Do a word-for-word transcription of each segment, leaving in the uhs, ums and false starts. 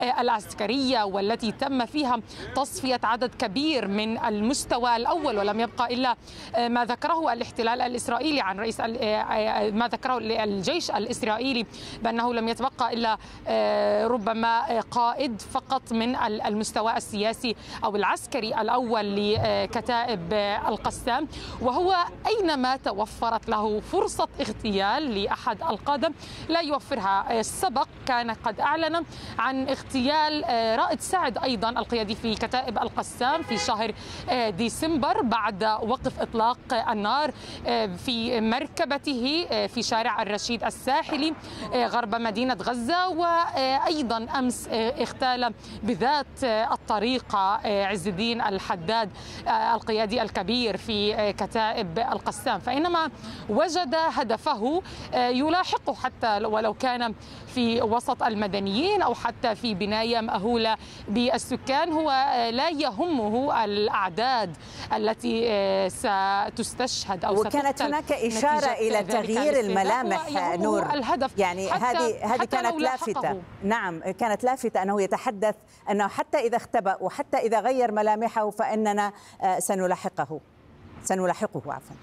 العسكرية والتي تم فيها تصفية عدد كبير من المستوى الأول، ولم يبقى إلا ما ذكره الاحتلال الإسرائيلي عن رئيس ما ذكره الجيش الإسرائيلي بأنه لم يتبقى إلا ربما قائد فقط من المستوى السياسي أو العسكري الأول لكتائب القسام، وهو أينما توفرت له فرصة اغتيال لأحد القادة لا يوفرها. السبق كان قد أعلن عن اغتيال رائد سعد أيضا القيادي في كتائب القسام في شهر ديسمبر بعد وقف إطلاق النار في مركبته في شارع الرشيد الساحلي غرب مدينة غزة. وأيضا أمس اغتال بذات الطريقة عز الدين الحداد القيادي الكبير في كتائب القسام، فإنما وجد هدفه يلاحقه حتى ولو كان في وسط المدنيين أو حتى في بناية مأهولة بالسكان. هو لا يهمه الأعداد التي ستستشهد أو وكانت هناك إشارة إلى تغيير الملامح نور، الهدف يعني هذه هذه كانت لافتة. نعم كانت لافتة أنه يتحدث أنه حتى إذا اختبأ وحتى إذا غير ملامحه فإننا سنلاحقه سنلاحقه عفوا.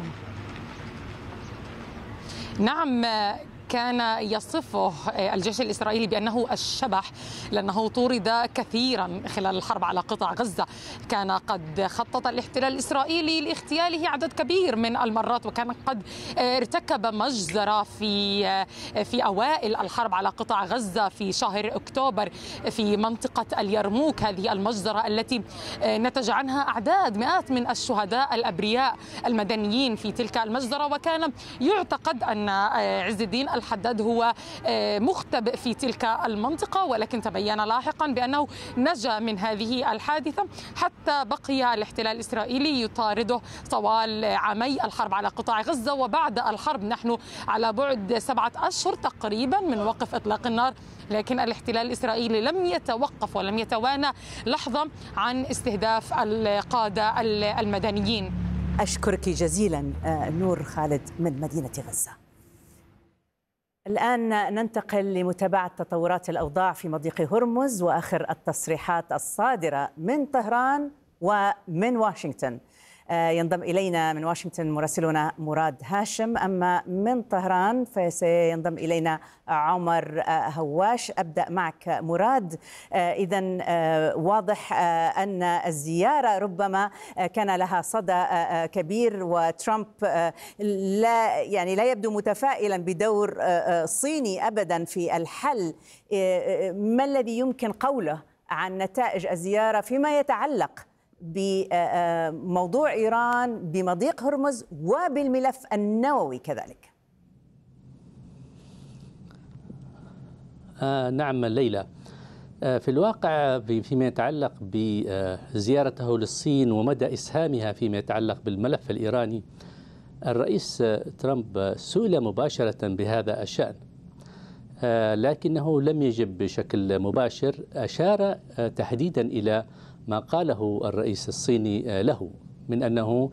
نعم كان يصفه الجيش الإسرائيلي بأنه الشبح لأنه طورد كثيرا خلال الحرب على قطاع غزة. كان قد خطط الاحتلال الإسرائيلي لاغتياله عدد كبير من المرات، وكان قد ارتكب مجزرة في في أوائل الحرب على قطاع غزة في شهر أكتوبر في منطقة اليرموك، هذه المجزرة التي نتج عنها أعداد مئات من الشهداء الأبرياء المدنيين في تلك المجزرة. وكان يعتقد أن عز الدين الحداد هو مختبئ في تلك المنطقة، ولكن تبين لاحقا بأنه نجا من هذه الحادثة حتى بقي الاحتلال الإسرائيلي يطارده طوال عامي الحرب على قطاع غزة. وبعد الحرب نحن على بعد سبعة أشهر تقريبا من وقف إطلاق النار، لكن الاحتلال الإسرائيلي لم يتوقف ولم يتوانى لحظة عن استهداف القادة المدنيين. أشكرك جزيلا نور خالد من مدينة غزة. الآن ننتقل لمتابعة تطورات الأوضاع في مضيق هرمز وآخر التصريحات الصادرة من طهران ومن واشنطن. ينضم إلينا من واشنطن مراسلنا مراد هاشم، أما من طهران فسينضم إلينا عمر هواش. أبدأ معك مراد. إذن واضح أن الزيارة ربما كان لها صدى كبير، وترامب لا يعني لا يبدو متفائلا بدور صيني أبدا في الحل. ما الذي يمكن قوله عن نتائج الزيارة فيما يتعلق بموضوع إيران بمضيق هرمز وبالملف النووي كذلك؟ آه نعم ليلى، آه في الواقع فيما يتعلق بزيارته للصين ومدى إسهامها فيما يتعلق بالملف الإيراني، الرئيس ترامب سئل مباشرة بهذا الشأن، آه لكنه لم يجب بشكل مباشر. أشار آه تحديدا إلى ما قاله الرئيس الصيني له من أنه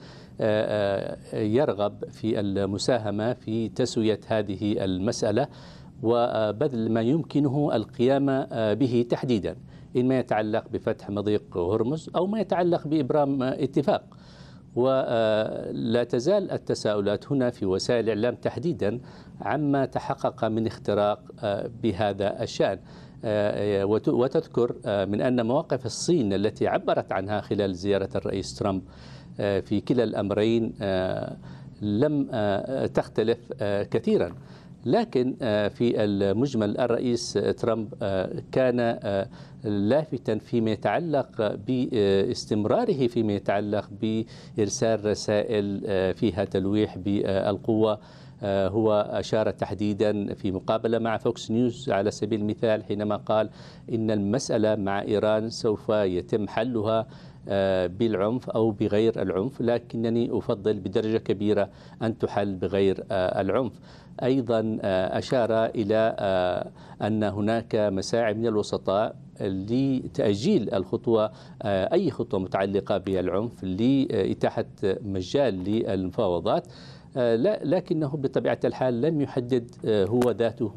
يرغب في المساهمة في تسوية هذه المسألة وبذل ما يمكنه القيام به تحديدا، إنما يتعلق بفتح مضيق هرمز أو ما يتعلق بإبرام اتفاق. ولا تزال التساؤلات هنا في وسائل الإعلام تحديدا عما تحقق من اختراق بهذا الشأن. وتذكر من أن مواقف الصين التي عبرت عنها خلال زيارة الرئيس ترامب في كلا الأمرين لم تختلف كثيرا، لكن في المجمل الرئيس ترامب كان لافتا فيما يتعلق باستمراره فيما يتعلق بإرسال رسائل فيها تلويح بالقوة. هو أشار تحديدا في مقابلة مع فوكس نيوز على سبيل المثال حينما قال إن المسألة مع إيران سوف يتم حلها بالعنف أو بغير العنف، لكنني أفضل بدرجة كبيرة أن تحل بغير العنف. أيضا أشار إلى أن هناك مساعي من الوسطاء لتأجيل الخطوة، أي خطوة متعلقة بالعنف، لإتاحة مجال للمفاوضات، لكنه بطبيعة الحال لم يحدد هو ذاته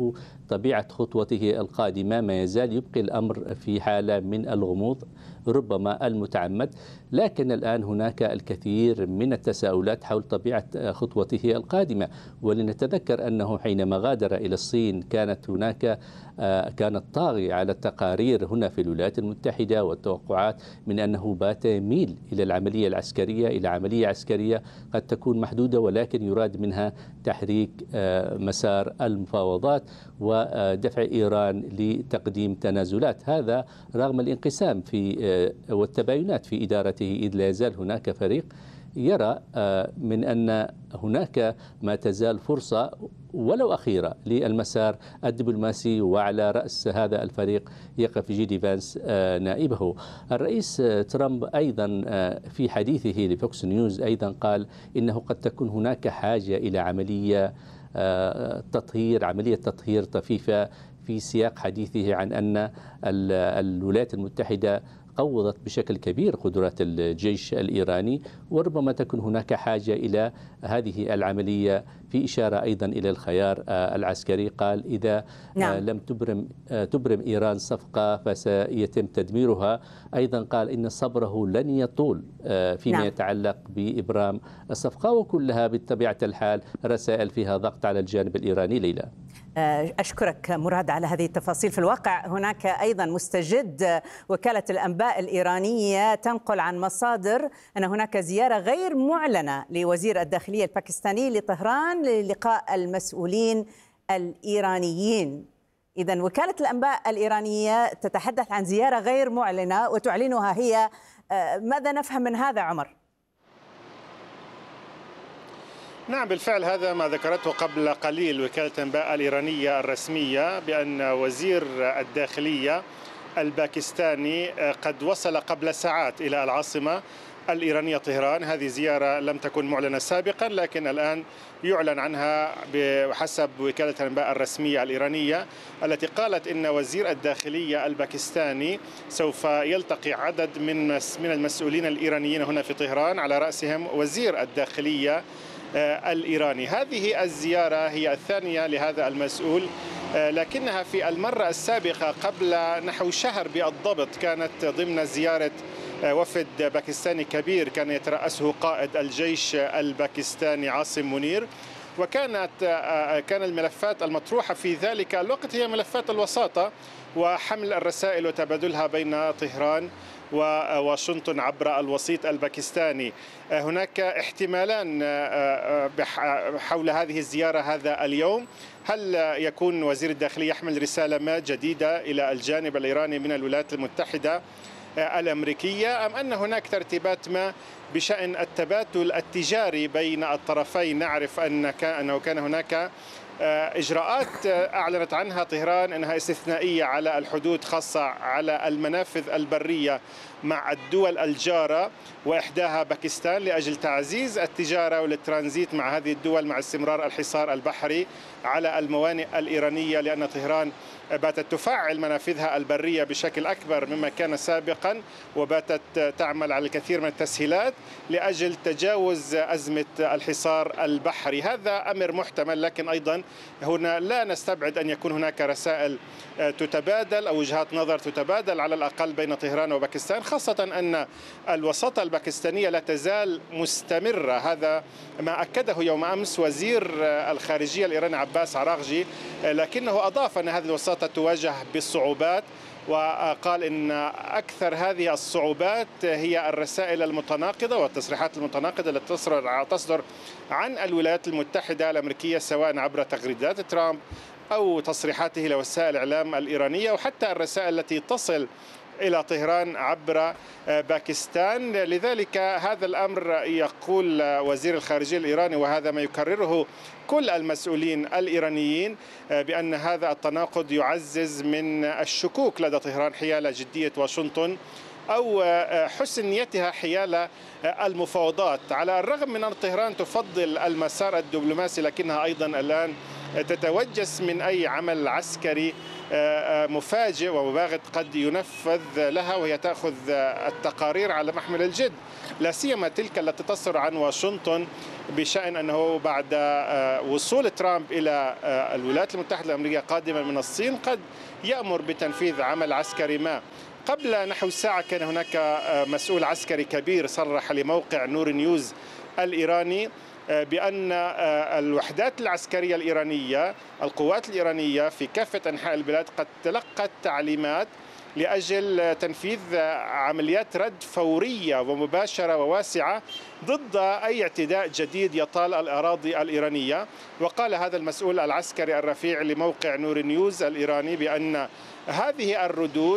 طبيعة خطوته القادمة ما يزال يبقي الأمر في حالة من الغموض، ربما المتعمد، لكن الآن هناك الكثير من التساؤلات حول طبيعة خطوته القادمة. ولنتذكر أنه حينما غادر إلى الصين كانت هناك كانت طاغية على التقارير هنا في الولايات المتحدة والتوقعات من أنه بات يميل إلى العملية العسكرية، إلى عملية عسكرية قد تكون محدودة ولكن يراد منها تحريك مسار المفاوضات ودفع إيران لتقديم تنازلات. هذا رغم الانقسام في والتباينات في إدارته، إذ لا يزال هناك فريق يرى من أن هناك ما تزال فرصة ولو أخيرة للمسار الدبلوماسي، وعلى رأس هذا الفريق يقف جي دي فانس نائبه. الرئيس ترامب أيضا في حديثه لفوكس نيوز أيضا قال إنه قد تكون هناك حاجة إلى عملية تطهير عملية تطهير طفيفة، في سياق حديثه عن أن الولايات المتحدة قوضت بشكل كبير قدرات الجيش الإيراني، وربما تكون هناك حاجة إلى هذه العملية، في إشارة أيضا إلى الخيار العسكري. قال إذا نعم. لم تبرم تبرم إيران صفقة فسيتم تدميرها. أيضا قال إن صبره لن يطول فيما نعم. يتعلق بإبرام الصفقة، وكلها بطبيعة الحال رسائل فيها ضغط على الجانب الإيراني. ليلى، أشكرك مراد على هذه التفاصيل. في الواقع هناك أيضا مستجد وكالة الأنباء الإيرانية تنقل عن مصادر أن هناك زيارة غير معلنة لوزير الداخلية الباكستاني لطهران للقاء المسؤولين الإيرانيين. إذن وكالة الأنباء الإيرانية تتحدث عن زيارة غير معلنة وتعلنها هي. ماذا نفهم من هذا عمر؟ نعم، بالفعل هذا ما ذكرته قبل قليل وكالة الأنباء الإيرانية الرسمية، بأن وزير الداخلية الباكستاني قد وصل قبل ساعات إلى العاصمة الإيرانية طهران. هذه زيارة لم تكن معلنة سابقا، لكن الآن يعلن عنها بحسب وكالة الأنباء الرسمية الإيرانية، التي قالت إن وزير الداخلية الباكستاني سوف يلتقي عدد من من المسؤولين الإيرانيين هنا في طهران، على رأسهم وزير الداخلية الإيراني. هذه الزيارة هي الثانية لهذا المسؤول، لكنها في المرة السابقة قبل نحو شهر بالضبط كانت ضمن زيارة وفد باكستاني كبير كان يترأسه قائد الجيش الباكستاني عاصم منير، وكانت كان الملفات المطروحة في ذلك الوقت هي ملفات الوساطة وحمل الرسائل وتبادلها بين طهران وواشنطن عبر الوسيط الباكستاني. هناك احتمالان حول هذه الزيارة هذا اليوم. هل يكون وزير الداخلية يحمل رسالة ما جديدة إلى الجانب الإيراني من الولايات المتحدة الأمريكية، أم أن هناك ترتيبات ما بشأن التبادل التجاري بين الطرفين؟ نعرف أنه كان هناك إجراءات أعلنت عنها طهران أنها استثنائية على الحدود، خاصة على المنافذ البرية مع الدول الجارة، وإحداها باكستان، لأجل تعزيز التجارة والترانزيت مع هذه الدول مع استمرار الحصار البحري على الموانئ الإيرانية، لأن طهران باتت تفعل منافذها البرية بشكل أكبر مما كان سابقا، وباتت تعمل على الكثير من التسهيلات لأجل تجاوز أزمة الحصار البحري. هذا أمر محتمل، لكن أيضا هنا لا نستبعد أن يكون هناك رسائل تتبادل أو وجهات نظر تتبادل على الأقل بين طهران وباكستان، خاصة أن الوساطة الباكستانية لا تزال مستمرة. هذا ما أكده يوم أمس وزير الخارجية الإيراني عباس عراغجي، لكنه أضاف أن هذه الوساطة تواجه بالصعوبات، وقال إن أكثر هذه الصعوبات هي الرسائل المتناقضة والتصريحات المتناقضة التي تصدر عن الولايات المتحدة الأمريكية، سواء عبر تغريدات ترامب أو تصريحاته لوسائل الإعلام الإيرانية، وحتى الرسائل التي تصل إلى طهران عبر باكستان. لذلك هذا الأمر يقول وزير الخارجية الإيراني، وهذا ما يكرره كل المسؤولين الإيرانيين، بأن هذا التناقض يعزز من الشكوك لدى طهران حيال جدية واشنطن أو حسن نيتها حيال المفاوضات. على الرغم من أن طهران تفضل المسار الدبلوماسي، لكنها أيضا الآن تتوجس من أي عمل عسكري مفاجئ ومباغت قد ينفذ لها، وهي تأخذ التقارير على محمل الجد، لا سيما تلك التي تصدر عن واشنطن بشأن أنه بعد وصول ترامب إلى الولايات المتحدة الأمريكية قادما من الصين قد يأمر بتنفيذ عمل عسكري ما. قبل نحو ساعة كان هناك مسؤول عسكري كبير صرح لموقع نور نيوز الإيراني بأن الوحدات العسكرية الإيرانية، القوات الإيرانية في كافة أنحاء البلاد قد تلقت تعليمات لأجل تنفيذ عمليات رد فورية ومباشرة وواسعة ضد أي اعتداء جديد يطال الأراضي الإيرانية. وقال هذا المسؤول العسكري الرفيع لموقع نور نيوز الإيراني بأن هذه الردود